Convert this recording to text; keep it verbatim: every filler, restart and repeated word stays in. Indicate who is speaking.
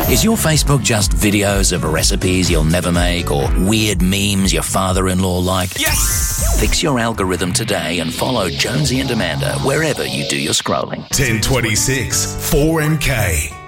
Speaker 1: Is your Facebook just videos of recipes you'll never make or weird memes your father-in-law liked?
Speaker 2: Yes!
Speaker 1: Fix your algorithm today and follow Jonesy and Amanda wherever you do your scrolling.
Speaker 2: ten twenty-six, four M K.